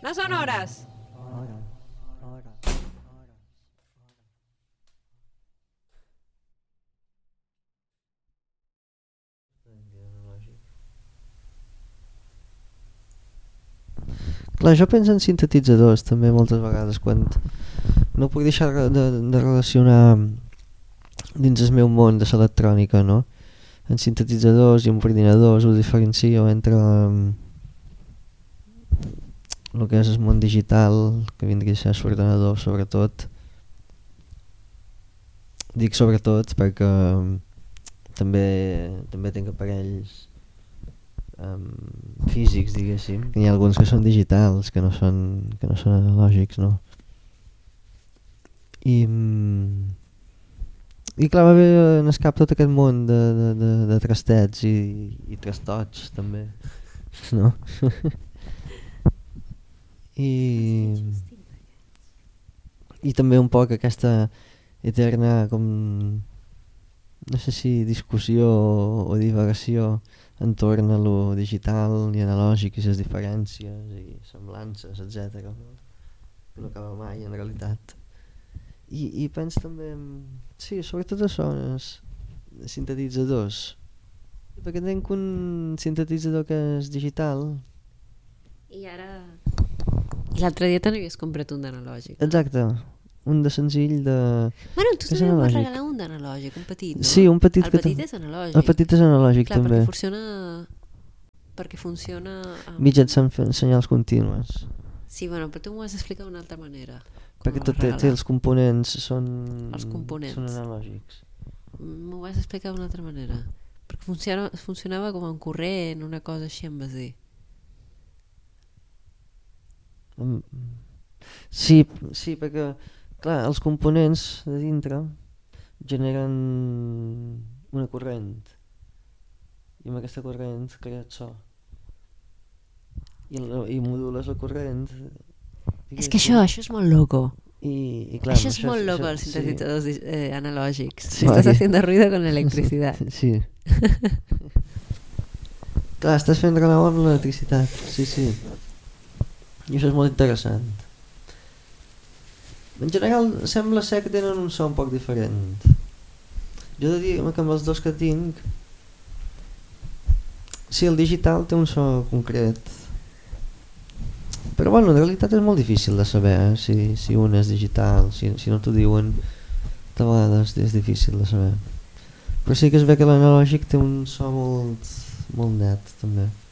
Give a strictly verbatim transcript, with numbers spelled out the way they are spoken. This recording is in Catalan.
No són hores! Clar, jo penso en sintetitzadors també moltes vegades quan no puc deixar de, de relacionar dins el meu món de l'electrònica, no? En sintetitzadors i en ordinadors ho diferencio entre um, el que és el món digital, que vindria a ser l'ordenador sobretot. Dic sobretot perquè um, també, també tinc aparells um, físics, diguéssim. Hi ha alguns que són digitals, que no són, que no són analògics, no? I, i clar, va bé en el cap tot aquest món de, de, de, de trastets i, i trastots també, no? I, i també un poc aquesta eterna com no sé si discussió o, o divagació entorn a lo digital i analògic i les diferències i semblances, etcètera. Que no acaba mai en realitat. I, i penso també, sí, sobretot això, els sintetitzadors. Perquè tenc un sintetitzador que és digital. I ara... I l'altre dia te n'havies comprat un d'analògic. Exacte, un de senzill de... Bueno, tu també em vas regalar un d'analògic, un petit, no? Sí, un petit. El que petit t... és analògic. El petit és analògic. Clar, també. Perquè funciona... Perquè funciona... Amb... mitjançant senyals contínues. Sí, bueno, però tu m'ho has d'explicar d'una altra manera. Perquè tot té, té els components són... Els components. Són analògics. M'ho vas explicar d'una altra manera. Perquè funciona, funcionava com en corrent, una cosa així em vas dir. Sí, sí, perquè clar, els components de dintre generen una corrent i amb aquesta corrent crea el so i, el, i modules la corrent. És que això, això és molt loco. I, i clar, això és això, molt loco, els sintetitzadors sí. eh, analògics. Sí, estàs vale. haciendo ruido con electricidad. Sí. Clar, estàs fent renou amb l'electricitat. Sí, sí. I això és molt interessant. En general sembla ser que tenen un so un poc diferent. Jo he de dir que amb els dos que tinc, sí, el digital té un so concret, però bueno, en realitat és molt difícil de saber eh? si, si un és digital, si, si no t'ho diuen de vegades és difícil de saber, però sí que es ve que l'analògic té un so molt, molt net també.